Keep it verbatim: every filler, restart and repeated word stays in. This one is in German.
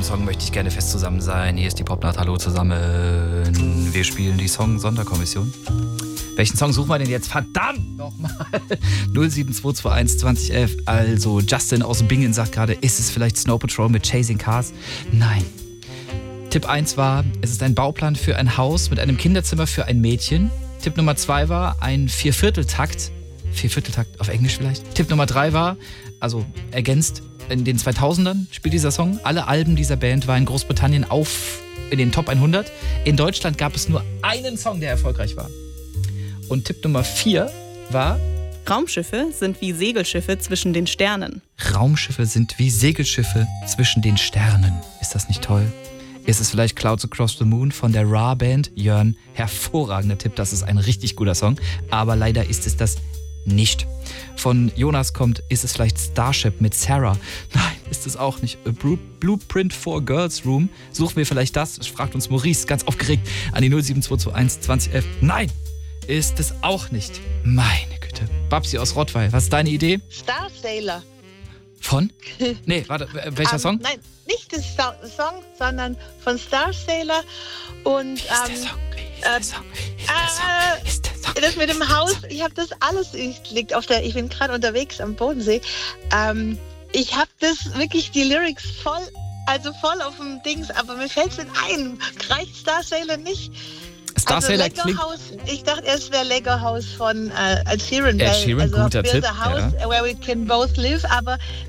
Song möchte ich gerne fest zusammen sein. Hier ist die Popnacht, hallo zusammen. Wir spielen die Song-Sonderkommission. Welchen Song suchen wir denn jetzt? Verdammt nochmal. null sieben zwei zwei eins zwanzig elf. Also Justin aus Bingen sagt gerade, ist es vielleicht Snow Patrol mit Chasing Cars? Nein. Tipp eins war, es ist ein Bauplan für ein Haus mit einem Kinderzimmer für ein Mädchen. Tipp Nummer zwei war ein Viervierteltakt. Viervierteltakt auf Englisch vielleicht. Tipp Nummer drei war, also ergänzt, in den zweitausendern spielt dieser Song. Alle Alben dieser Band waren in Großbritannien auf in den Top hundert. In Deutschland gab es nur einen Song, der erfolgreich war. Und Tipp Nummer vier war... Raumschiffe sind wie Segelschiffe zwischen den Sternen. Raumschiffe sind wie Segelschiffe zwischen den Sternen. Ist das nicht toll? Ist es vielleicht Clouds Across the Moon von der Ra-Band? Jörn, hervorragender Tipp, das ist ein richtig guter Song. Aber leider ist es das nicht. Von Jonas kommt, ist es vielleicht Starship mit Sarah? Nein, ist es auch nicht. A Blueprint for Girls Room. Suchen wir vielleicht das? Fragt uns Maurice ganz aufgeregt an die null sieben zwei zwei eins zwanzig elf. Nein, ist es auch nicht. Meine Güte. Babsi aus Rottweil, was ist deine Idee? Star Sailor. Von? Nee, warte, welcher um, Song? Nein, nicht der Song, sondern von Star Sailor. Und, Wie ist der ähm, Song? Wie ist der Song? Wie ist der Song? Wie ist der Song? Das mit dem Haus, ich habe das alles, ich, liegt auf der, ich bin gerade unterwegs am Bodensee. Ähm, ich habe das wirklich, die Lyrics voll, also voll auf dem Dings, aber mir fällt es nicht ein. Reicht Star Sailor nicht? Star also Sailor Lego klingt... House, ich dachte, es wäre Lego House von äh, Ed Sheeran. Ed Sheeran, also guter Build Tipp, a House ja. where we can both live, aber